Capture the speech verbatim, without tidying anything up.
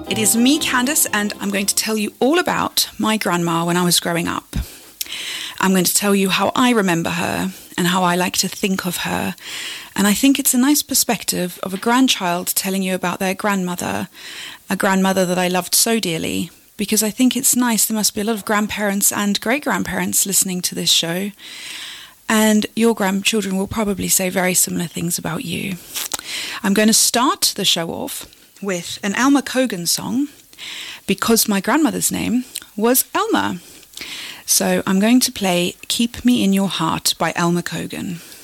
It is me, Candice, and I'm going to tell you all about my grandma when I was growing up. I'm going to tell you how I remember her and how I like to think of her. And I think it's a nice perspective of a grandchild telling you about their grandmother, a grandmother that I loved so dearly, because I think it's nice. There must be a lot of grandparents and great-grandparents listening to this show. And your grandchildren will probably say very similar things about you. I'm going to start the show off with an Elmer Cogan song because my grandmother's name was Elmer. So I'm going to play Keep Me in Your Heart by Elmer Cogan.